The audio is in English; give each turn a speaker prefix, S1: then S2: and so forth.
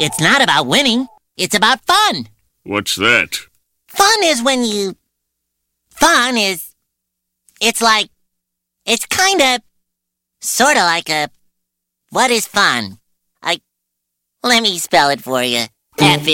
S1: It's not about winning. It's about fun.
S2: What's that?
S1: Fun is when you... Fun is... It's like... It's kinda... Sorta like a... What is fun? Let me spell it for you.